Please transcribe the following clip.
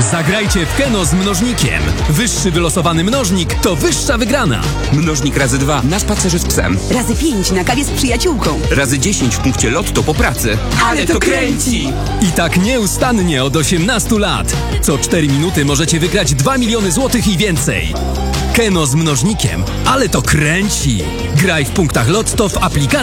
Zagrajcie w Keno z mnożnikiem. Wyższy wylosowany mnożnik to wyższa wygrana. Mnożnik razy 2 na spacerze z psem. Razy 5 na kawie z przyjaciółką. Razy 10 w punkcie Lotto po pracy. Ale to kręci! I tak nieustannie od 18 lat. Co 4 minuty możecie wygrać 2 miliony złotych i więcej. Keno z mnożnikiem. Ale to kręci! Graj w punktach Lotto w aplikacji